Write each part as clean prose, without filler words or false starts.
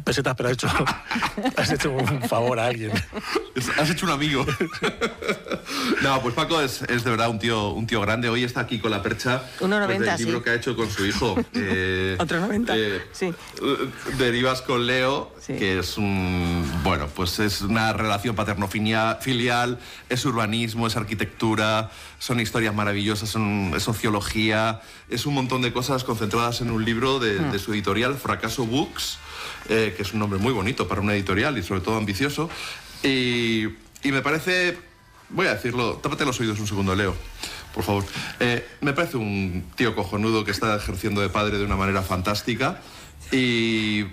pesetas, pero has hecho un favor a alguien. Has hecho un amigo. No, pues Paco es de verdad un tío grande. Hoy está aquí con la percha 1,90, del libro sí. que ha hecho con su hijo. Otro 90, sí. Derivas con Leo, sí. Que es pues es una relación paterno-filial, es urbanismo, es arquitectura, son historias maravillosas, es sociología, es un montón de cosas concentradas en un libro de su editorial, Fracaso Books, que es un nombre muy bonito para una editorial y sobre todo ambicioso. Y me parece, voy a decirlo, tápate los oídos un segundo, Leo, por favor. Me parece un tío cojonudo que está ejerciendo de padre de una manera fantástica y...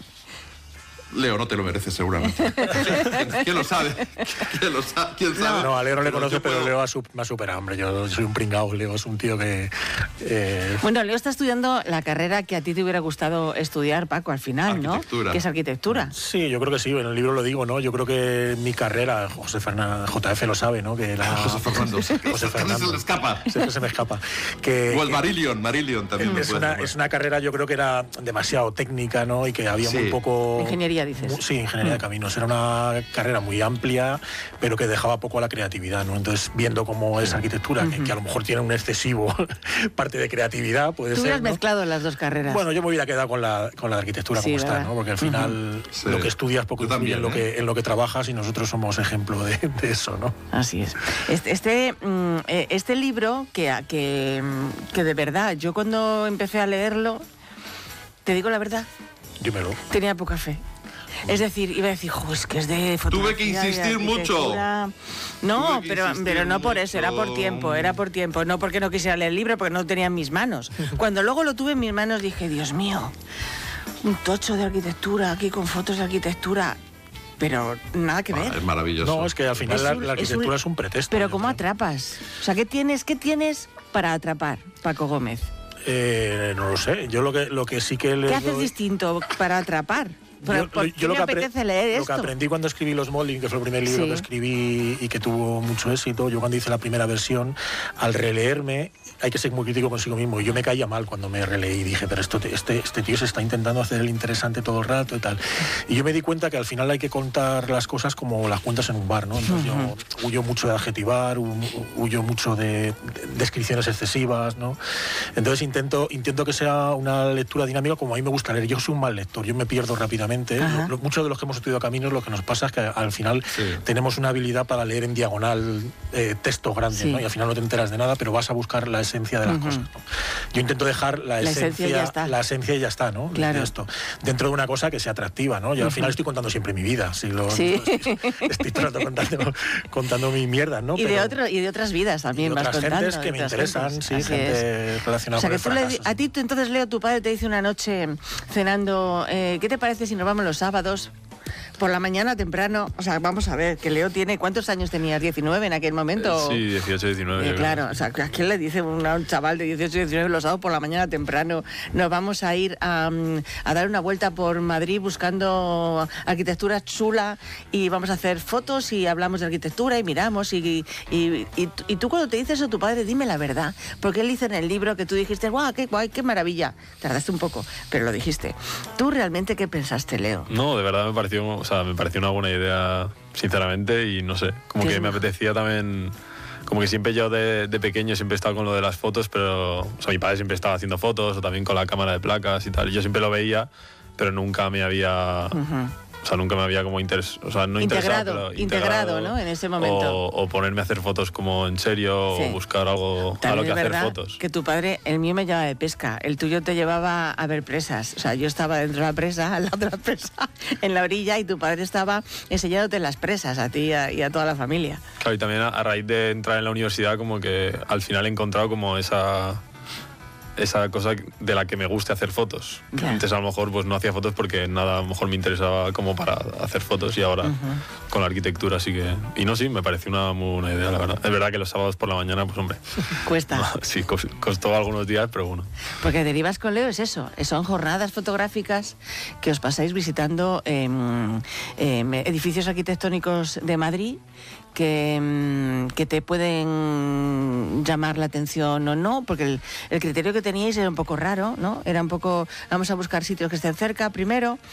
Leo, no te lo mereces seguramente. ¿Quién lo sabe? ¿Quién sabe? No, a Leo no le conoce, pero Leo me ha superado, hombre. Yo soy un pringao. Leo es un tío que... Bueno, Leo está estudiando la carrera que a ti te hubiera gustado estudiar, Paco, al final, ¿no? Que es arquitectura. Sí, yo creo que sí. En el libro lo digo, ¿no? Yo creo que mi carrera, JF lo sabe, ¿no? Que José Fernando. José Fernando. Se le escapa. Se me escapa. O el Marillion también. Es una carrera, yo creo que era demasiado técnica, ¿no? Y que había muy poco... Ingeniería, dices. Sí, ingeniería de caminos. Era una carrera muy amplia, pero que dejaba poco a la creatividad, ¿no? Entonces, viendo cómo es arquitectura, que a lo mejor tiene un excesivo parte de creatividad, puede ser. Tú hubieras ¿no? mezclado las dos carreras. Bueno, yo me hubiera quedado con la de arquitectura como ¿verdad? está, ¿no? Porque al final lo que estudias poco influye en lo que trabajas y nosotros somos ejemplo de eso, ¿no? Así es. Este libro que de verdad, yo cuando empecé a leerlo, te digo la verdad, Dímelo. tenía poca fe. Es decir, iba a decir, es que es de fotografía. Tuve que insistir mucho. No, pero no por eso, era por tiempo. No porque no quisiera leer el libro, porque no lo tenía en mis manos. Cuando luego lo tuve en mis manos dije, Dios mío, un tocho de arquitectura, aquí con fotos de arquitectura. Pero nada que ver. Es maravilloso. No, es que al final la arquitectura es un pretexto. Pero ¿cómo atrapas? O sea, ¿qué tienes para atrapar, Paco Gómez? No lo sé. Yo lo que sí que... ¿Qué haces distinto para atrapar? Yo lo me apetece leer esto. Lo que aprendí cuando escribí Los Molin, que fue el primer libro que escribí y que tuvo mucho éxito, yo cuando hice la primera versión, al releerme, hay que ser muy crítico consigo mismo, y yo me caía mal cuando me releí y dije, pero este tío se está intentando hacer el interesante todo el rato y tal. Y yo me di cuenta que al final hay que contar las cosas como las cuentas en un bar, ¿no? Entonces yo huyo mucho de adjetivar, huyo mucho de descripciones excesivas, ¿no? Entonces intento que sea una lectura dinámica como a mí me gusta leer. Yo soy un mal lector, yo me pierdo rápidamente. Muchos de los que hemos estudiado caminos, lo que nos pasa es que al final tenemos una habilidad para leer en diagonal texto grande, ¿no? Y al final no te enteras de nada, pero vas a buscar la esencia de las cosas, ¿no? Yo intento dejar la esencia y ya está, ¿no? Claro. De esto, dentro de una cosa que sea atractiva, ¿no? Yo al final estoy contando siempre mi vida, estoy todo el rato contando mi mierda, ¿no? Y de otras vidas también vas contando. Gentes que me interesan, gente relacionada con el fracaso. A ti, entonces, Leo, tu padre te dice una noche cenando, ¿qué te parece si nos vamos los sábados por la mañana temprano? O sea, vamos a ver, que Leo tiene... ¿Cuántos años tenías? ¿19 en aquel momento? Sí, 18, 19. Claro, o sea, ¿a quién le dice a un chaval de 18, 19 los sábados por la mañana temprano? Nos vamos a ir a dar una vuelta por Madrid buscando arquitectura chula y vamos a hacer fotos y hablamos de arquitectura y miramos y tú cuando te dices eso a tu padre, dime la verdad, porque él dice en el libro que tú dijiste, guau, qué guay, qué maravilla. Tardaste un poco, pero lo dijiste. ¿Tú realmente qué pensaste, Leo? No, de verdad me pareció una buena idea, sinceramente, y no sé, como que me apetecía también, como que siempre yo de pequeño siempre he estado con lo de las fotos, pero, o sea, mi padre siempre estaba haciendo fotos, o también con la cámara de placas y tal, y yo siempre lo veía, pero nunca me había... O sea, nunca me había como integrado, ¿no? En ese momento. O ponerme a hacer fotos como en serio, o buscar algo también a lo que hacer verdad fotos. Que tu padre, el mío me llevaba de pesca, el tuyo te llevaba a ver presas. O sea, yo estaba dentro de la presa, al lado de la presa, en la orilla, y tu padre estaba enseñándote las presas a ti y a toda la familia. Claro, y también a raíz de entrar en la universidad, como que al final he encontrado como esa cosa de la que me gusta hacer fotos. Claro. Antes a lo mejor pues no hacía fotos porque nada, a lo mejor me interesaba como para hacer fotos, y ahora con la arquitectura sí que... Y no, sí, me pareció una muy buena idea, la verdad. Es verdad que los sábados por la mañana, pues hombre... Cuesta. No, sí, costó algunos días, pero bueno. Porque Derivas con Leo es eso, son jornadas fotográficas que os pasáis visitando edificios arquitectónicos de Madrid que te pueden llamar la atención o no, porque el criterio que teníais era un poco raro, ¿no? Era un poco, vamos a buscar sitios que estén cerca primero,